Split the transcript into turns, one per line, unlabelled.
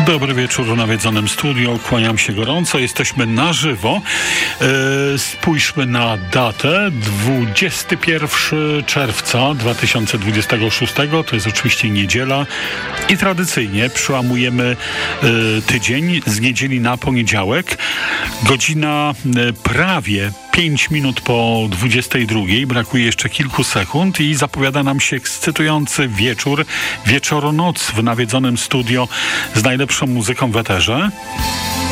Dobry wieczór w nawiedzonym studio. Kłaniam się gorąco. Jesteśmy na żywo. Spójrzmy na datę. 21 czerwca 2026. To jest oczywiście niedziela. I tradycyjnie przełamujemy tydzień z niedzieli na poniedziałek. Godzina prawie 5 minut po 22. Brakuje jeszcze kilku sekund i zapowiada nam się ekscytujący wieczór, wieczoronoc w nawiedzonym studio z najlepszą muzyką w eterze.